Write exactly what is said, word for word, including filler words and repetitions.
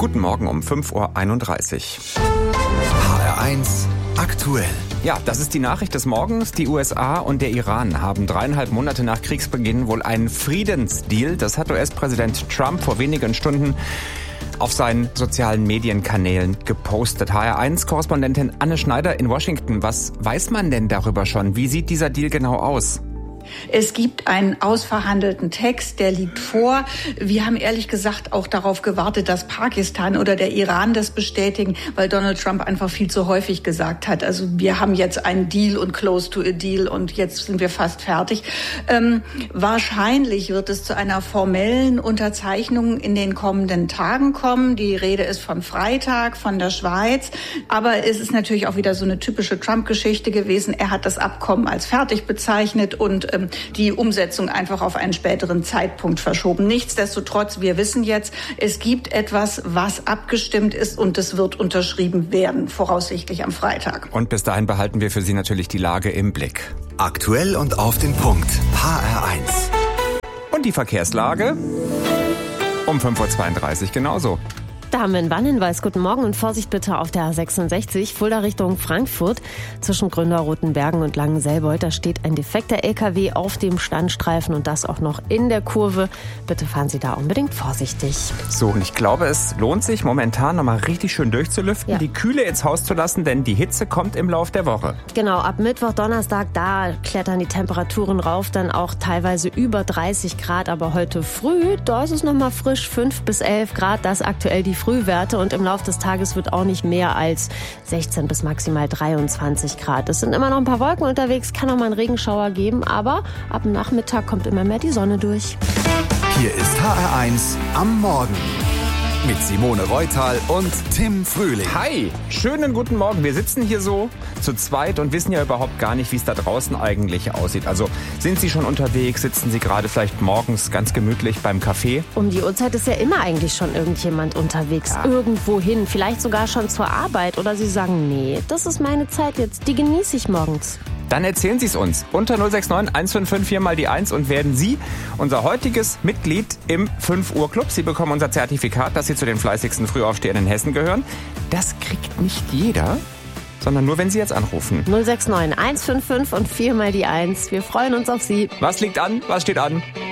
Guten Morgen um fünf Uhr einunddreißig. H R eins aktuell. Ja, das ist die Nachricht des Morgens. Die U S A und der Iran haben dreieinhalb Monate nach Kriegsbeginn wohl einen Friedensdeal. Das hat U S-Präsident Trump vor wenigen Stunden auf seinen sozialen Medienkanälen gepostet. H R eins-Korrespondentin Anne Schneider in Washington. Was weiß man denn darüber schon? Wie sieht dieser Deal genau aus? Es gibt einen ausverhandelten Text, der liegt vor. Wir haben ehrlich gesagt auch darauf gewartet, dass Pakistan oder der Iran das bestätigen, weil Donald Trump einfach viel zu häufig gesagt hat. Also wir haben jetzt einen Deal und close to a deal und jetzt sind wir fast fertig. Ähm, wahrscheinlich wird es zu einer formellen Unterzeichnung in den kommenden Tagen kommen. Die Rede ist von Freitag, von der Schweiz. Aber es ist natürlich auch wieder so eine typische Trump-Geschichte gewesen. Er hat das Abkommen als fertig bezeichnet und die Umsetzung einfach auf einen späteren Zeitpunkt verschoben. Nichtsdestotrotz, wir wissen jetzt, es gibt etwas, was abgestimmt ist und es wird unterschrieben werden, voraussichtlich am Freitag. Und bis dahin behalten wir für Sie natürlich die Lage im Blick. Aktuell und auf den Punkt. H R eins. Und die Verkehrslage um fünf Uhr zweiunddreißig genauso. Da haben wir einen Warnhinweis. Guten Morgen und Vorsicht bitte auf der A sechsundsechzig, Fulda Richtung Frankfurt. Zwischen Gründerrotenbergen und Langenselbold, da steht ein defekter L K W auf dem Standstreifen und das auch noch in der Kurve. Bitte fahren Sie da unbedingt vorsichtig. So, und ich glaube, es lohnt sich momentan nochmal richtig schön durchzulüften, ja. die Kühle ins Haus zu lassen, denn die Hitze kommt im Lauf der Woche. Genau, ab Mittwoch, Donnerstag, da klettern die Temperaturen rauf, dann auch teilweise über dreißig Grad. Aber heute früh, da ist es nochmal frisch, fünf bis elf Grad, das ist aktuell die Frühwerte und im Laufe des Tages wird auch nicht mehr als sechzehn bis maximal dreiundzwanzig Grad. Es sind immer noch ein paar Wolken unterwegs, kann auch mal einen Regenschauer geben, aber ab dem Nachmittag kommt immer mehr die Sonne durch. Hier ist H R eins am Morgen mit Simone Reutal und Tim Frühling. Hi, schönen guten Morgen. Wir sitzen hier so zu zweit und wissen ja überhaupt gar nicht, wie es da draußen eigentlich aussieht. Also sind Sie schon unterwegs, sitzen Sie gerade vielleicht morgens ganz gemütlich beim Kaffee? Um die Uhrzeit ist ja immer eigentlich schon irgendjemand unterwegs, ja. Irgendwohin, vielleicht sogar schon zur Arbeit. Oder Sie sagen, nee, das ist meine Zeit jetzt, die genieße ich morgens. Dann erzählen Sie es uns unter null sechs neun eins fünf fünf vier mal die eins und werden Sie unser heutiges Mitglied im fünf Uhr Club. Sie bekommen unser Zertifikat, dass Sie zu den fleißigsten Frühaufstehern in Hessen gehören. Das kriegt nicht jeder, sondern nur, wenn Sie jetzt anrufen. null sechs neun eins fünf fünf und vier mal die eins. Wir freuen uns auf Sie. Was liegt an? Was steht an?